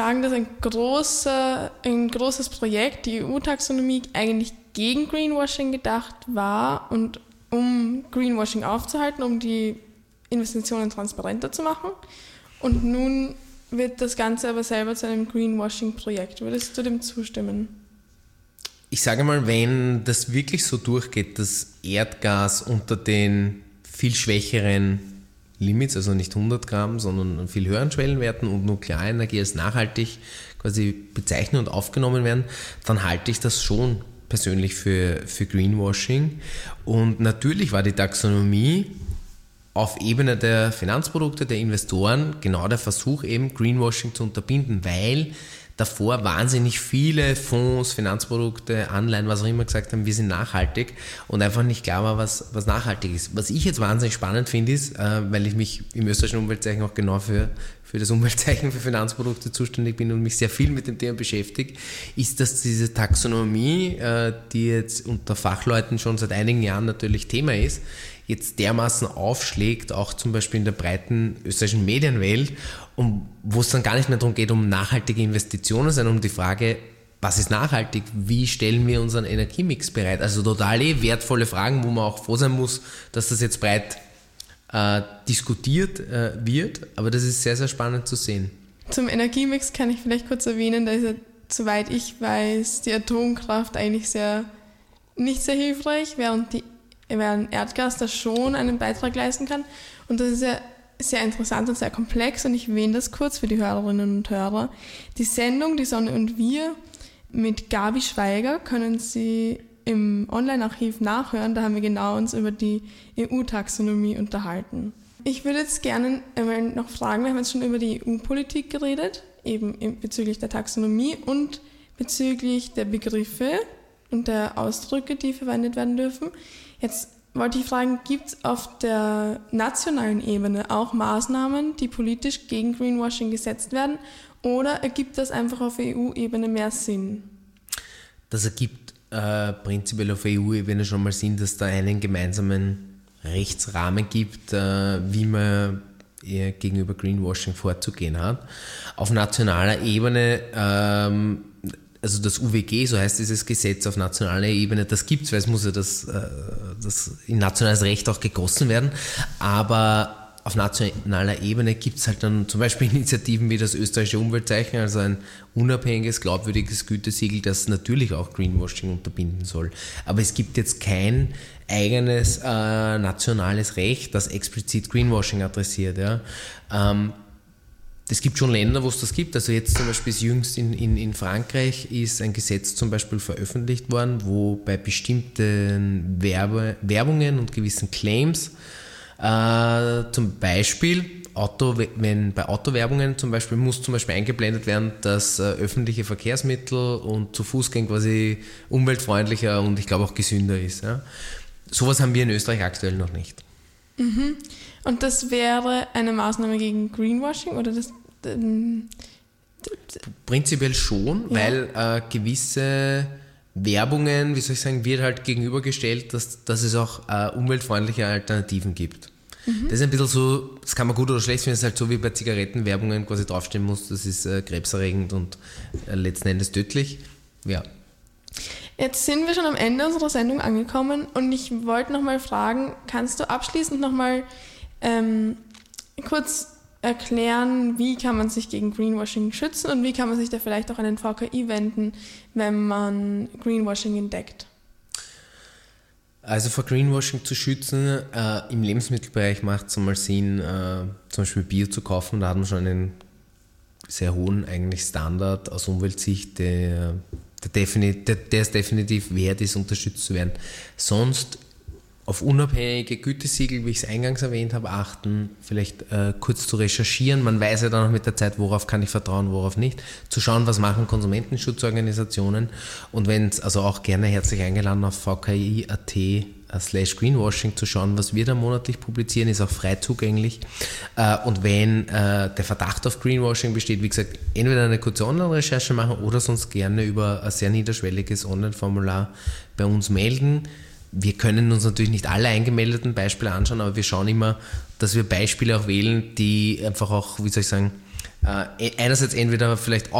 Sagen, dass ein großes Projekt, die EU-Taxonomie, eigentlich gegen Greenwashing gedacht war und um Greenwashing aufzuhalten, um die Investitionen transparenter zu machen. Und nun wird das Ganze aber selber zu einem Greenwashing-Projekt. Würdest du dem zustimmen? Ich sage mal, wenn das wirklich so durchgeht, dass Erdgas unter den viel schwächeren Limits, also nicht 100 Gramm, sondern viel höheren Schwellenwerten und Nuklearenergie als nachhaltig quasi bezeichnet und aufgenommen werden, dann halte ich das schon persönlich für Greenwashing. Und natürlich war die Taxonomie auf Ebene der Finanzprodukte, der Investoren, genau der Versuch eben Greenwashing zu unterbinden, weil davor wahnsinnig viele Fonds, Finanzprodukte, Anleihen, was auch immer gesagt haben, wir sind nachhaltig und einfach nicht klar war, was nachhaltig ist. Was ich jetzt wahnsinnig spannend finde, ist, weil ich mich im österreichischen Umweltzeichen auch genau für das Umweltzeichen für Finanzprodukte zuständig bin und mich sehr viel mit dem Thema beschäftige, ist, dass diese Taxonomie, die jetzt unter Fachleuten schon seit einigen Jahren natürlich Thema ist, jetzt dermaßen aufschlägt, auch zum Beispiel in der breiten österreichischen Medienwelt, und wo es dann gar nicht mehr darum geht, um nachhaltige Investitionen, sondern um die Frage, was ist nachhaltig, wie stellen wir unseren Energiemix bereit? Also total wertvolle Fragen, wo man auch froh sein muss, dass das jetzt breit diskutiert wird, aber das ist sehr, sehr spannend zu sehen. Zum Energiemix kann ich vielleicht kurz erwähnen, da ist ja, soweit ich weiß, die Atomkraft eigentlich nicht sehr hilfreich, während Erdgas da schon einen Beitrag leisten kann. Und das ist ja sehr interessant und sehr komplex und ich erwähne das kurz für die Hörerinnen und Hörer. Die Sendung Die Sonne und wir mit Gabi Schweiger können Sie im Online-Archiv nachhören. Da haben wir genau uns über die EU-Taxonomie unterhalten. Ich würde jetzt gerne einmal noch fragen, wir haben jetzt schon über die EU-Politik geredet, eben bezüglich der Taxonomie und bezüglich der Begriffe und der Ausdrücke, die verwendet werden dürfen. Jetzt wollte ich fragen, gibt es auf der nationalen Ebene auch Maßnahmen, die politisch gegen Greenwashing gesetzt werden, oder ergibt das einfach auf EU-Ebene mehr Sinn? Das ergibt prinzipiell auf EU-Ebene schon mal Sinn, dass da einen gemeinsamen Rechtsrahmen gibt, wie man gegenüber Greenwashing vorzugehen hat. Auf nationaler Ebene also das UWG, so heißt dieses Gesetz auf nationaler Ebene, das gibt es, weil es muss ja das in nationales Recht auch gegossen werden, aber auf nationaler Ebene gibt es halt dann zum Beispiel Initiativen wie das österreichische Umweltzeichen, also ein unabhängiges, glaubwürdiges Gütesiegel, das natürlich auch Greenwashing unterbinden soll. Aber es gibt jetzt kein eigenes nationales Recht, das explizit Greenwashing adressiert. Ja. Es gibt schon Länder, wo es das gibt. Also jetzt zum Beispiel jüngst in Frankreich ist ein Gesetz zum Beispiel veröffentlicht worden, wo bei bestimmten Werbungen und gewissen Claims zum Beispiel wenn bei Autowerbungen zum Beispiel muss zum Beispiel eingeblendet werden, dass öffentliche Verkehrsmittel und zu Fuß gehen quasi umweltfreundlicher und ich glaube auch gesünder ist. Ja. Sowas haben wir in Österreich aktuell noch nicht. Mhm. Und das wäre eine Maßnahme gegen Greenwashing oder das? Prinzipiell schon, ja. Weil gewisse Werbungen, wie soll ich sagen, wird halt gegenübergestellt, dass es auch umweltfreundliche Alternativen gibt. Mhm. Das ist ein bisschen so, das kann man gut oder schlecht finden, das ist halt so wie bei Zigarettenwerbungen quasi draufstehen muss, das ist krebserregend und letzten Endes tödlich. Ja. Jetzt sind wir schon am Ende unserer Sendung angekommen und ich wollte nochmal fragen, kannst du abschließend nochmal kurz erklären, wie kann man sich gegen Greenwashing schützen und wie kann man sich da vielleicht auch an den VKI wenden, wenn man Greenwashing entdeckt? Also vor Greenwashing zu schützen, im Lebensmittelbereich macht es einmal Sinn, zum Beispiel Bio zu kaufen. Da hat man schon einen sehr hohen eigentlich Standard aus Umweltsicht, der es definitiv wert ist, unterstützt zu werden. Sonst auf unabhängige Gütesiegel, wie ich es eingangs erwähnt habe, achten, vielleicht kurz zu recherchieren. Man weiß ja dann auch mit der Zeit, worauf kann ich vertrauen, worauf nicht. Zu schauen, was machen Konsumentenschutzorganisationen. Und wenn es, also auch gerne herzlich eingeladen auf vki.at/greenwashing zu schauen, was wir da monatlich publizieren, ist auch frei zugänglich. Und wenn der Verdacht auf Greenwashing besteht, wie gesagt, entweder eine kurze Online-Recherche machen oder sonst gerne über ein sehr niederschwelliges Online-Formular bei uns melden. Wir können uns natürlich nicht alle eingemeldeten Beispiele anschauen, aber wir schauen immer, dass wir Beispiele auch wählen, die einfach auch, wie soll ich sagen, einerseits entweder vielleicht